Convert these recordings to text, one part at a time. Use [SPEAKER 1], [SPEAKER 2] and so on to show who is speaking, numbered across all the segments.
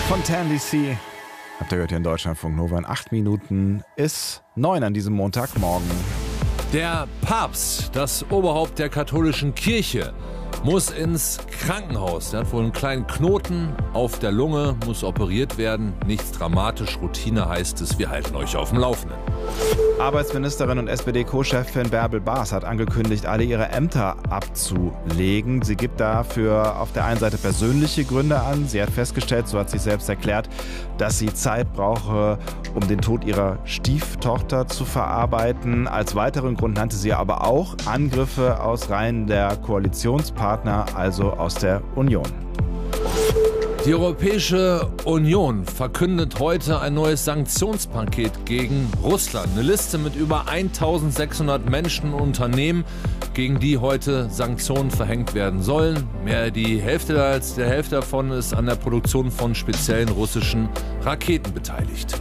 [SPEAKER 1] Von DC. Habt ihr gehört hier in Deutschlandfunk Nova in 8 Minuten ist 9 an diesem Montagmorgen.
[SPEAKER 2] Der Papst, das Oberhaupt der katholischen Kirche, muss ins Krankenhaus. Der hat wohl einen kleinen Knoten auf der Lunge, muss operiert werden. Nichts dramatisch, Routine heißt es. Wir halten euch auf dem Laufenden.
[SPEAKER 1] Arbeitsministerin und SPD-Co-Chefin Bärbel Baas hat angekündigt, alle ihre Ämter abzulegen. Sie gibt dafür auf der einen Seite persönliche Gründe an. Sie hat festgestellt, so hat sie selbst erklärt, dass sie Zeit brauche, um den Tod ihrer Stieftochter zu verarbeiten. Als weiteren Grund nannte sie aber auch Angriffe aus Reihen der Koalitionspartner, also aus der Union.
[SPEAKER 2] Die Europäische Union verkündet heute ein neues Sanktionspaket gegen Russland. Eine Liste mit über 1600 Menschen und Unternehmen, gegen die heute Sanktionen verhängt werden sollen. Mehr die Hälfte als der Hälfte davon ist an der Produktion von speziellen russischen Raketen beteiligt.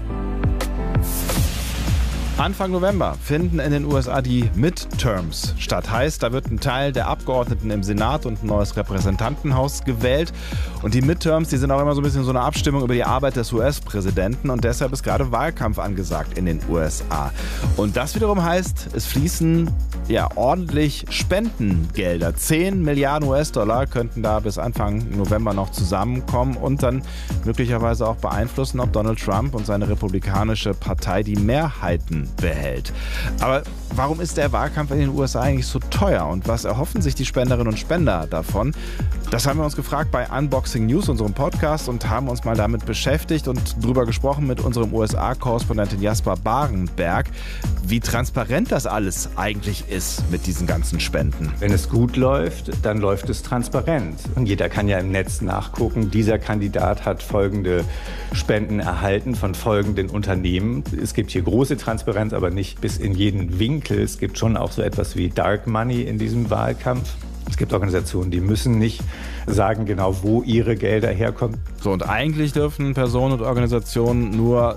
[SPEAKER 1] Anfang November finden in den USA die Midterms statt. Heißt, da wird ein Teil der Abgeordneten im Senat und ein neues Repräsentantenhaus gewählt. Und die Midterms, die sind auch immer so ein bisschen so eine Abstimmung über die Arbeit des US-Präsidenten. Und deshalb ist gerade Wahlkampf angesagt in den USA. Und das wiederum heißt, es fließen ordentlich Spendengelder. 10 Milliarden US-Dollar könnten da bis Anfang November noch zusammenkommen und dann möglicherweise auch beeinflussen, ob Donald Trump und seine republikanische Partei die Mehrheiten behält. Aber warum ist der Wahlkampf in den USA eigentlich so teuer und was erhoffen sich die Spenderinnen und Spender davon? Das haben wir uns gefragt bei Unboxing News, unserem Podcast, und haben uns mal damit beschäftigt und drüber gesprochen mit unserem USA-Korrespondenten Jasper Barenberg, wie transparent das alles eigentlich ist mit diesen ganzen Spenden.
[SPEAKER 3] Wenn es gut läuft, dann läuft es transparent. Und jeder kann ja im Netz nachgucken, dieser Kandidat hat folgende Spenden erhalten von folgenden Unternehmen. Es gibt hier große Transparenz, aber nicht bis in jeden Winkel. Es gibt schon auch so etwas wie Dark Money in diesem Wahlkampf. Es gibt Organisationen, die müssen nicht sagen genau, wo ihre Gelder herkommen.
[SPEAKER 1] So, und eigentlich dürfen Personen und Organisationen nur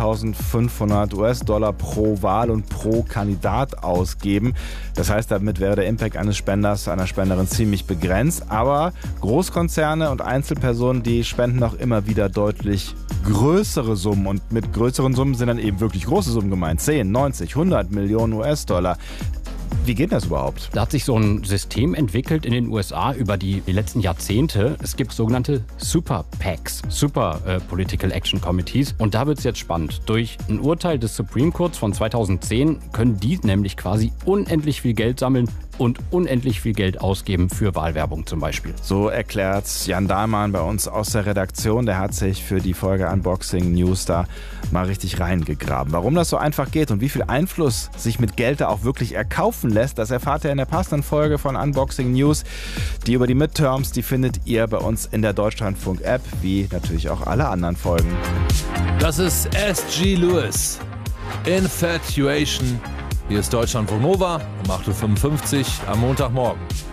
[SPEAKER 1] 3.500 US-Dollar pro Wahl und pro Kandidat ausgeben. Das heißt, damit wäre der Impact eines Spenders, einer Spenderin ziemlich begrenzt. Aber Großkonzerne und Einzelpersonen, die spenden auch immer wieder deutlich größere Summen. Und mit größeren Summen sind dann eben wirklich große Summen gemeint. 10, 90, 100 Millionen US-Dollar. Wie geht das überhaupt?
[SPEAKER 4] Da hat sich so ein System entwickelt in den USA über die letzten Jahrzehnte. Es gibt sogenannte Super PACs, Super Political Action Committees. Und da wird es jetzt spannend. Durch ein Urteil des Supreme Courts von 2010 können die nämlich quasi unendlich viel Geld sammeln und unendlich viel Geld ausgeben für Wahlwerbung zum Beispiel.
[SPEAKER 1] So erklärt Jan Dahlmann bei uns aus der Redaktion. Der hat sich für die Folge Unboxing News da mal richtig reingegraben. Warum das so einfach geht und wie viel Einfluss sich mit Geld da auch wirklich erkaufen lässt, das erfahrt ihr in der passenden Folge von Unboxing News. Die über die Midterms, die findet ihr bei uns in der Deutschlandfunk-App, wie natürlich auch alle anderen Folgen.
[SPEAKER 2] Das ist S.G. Lewis. Infatuation. Hier ist Deutschlandfunk Nova um 8.55 Uhr am Montagmorgen.